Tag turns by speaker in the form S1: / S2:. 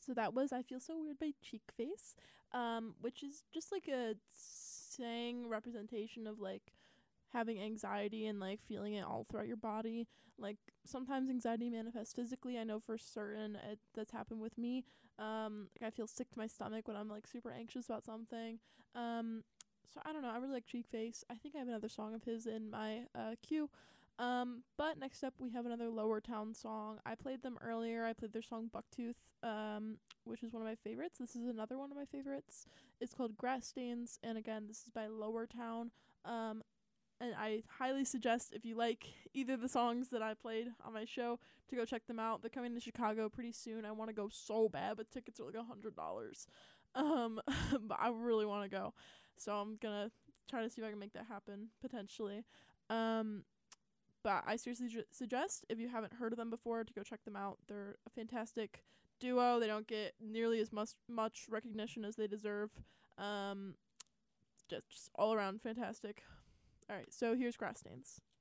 S1: So that was I Feel So Weird by Cheek Face, which is just like a saying representation of like having anxiety and like feeling it all throughout your body. Like sometimes anxiety manifests physically. I know for certain that's happened with me. Like I feel sick to my stomach when I'm like super anxious about something. So I don't know. I really like Cheek Face. I think I have another song of his in my queue. But next up we have another Lower Town song. I played them earlier. I played their song Bucktooth, which is one of my favorites. This is another one of my favorites. It's called Grass Stains, and again, this is by Lower Town. And I highly suggest if you like either the songs that I played on my show to go check them out. They're coming to Chicago pretty soon. I want to go so bad, but tickets are like $100. But I really want to go, so I'm gonna try to see if I can make that happen potentially. But I seriously suggest if you haven't heard of them before to go check them out. They're a fantastic duo. They don't get nearly as much recognition as they deserve. Just all around fantastic. All right, so here's Grass Stains.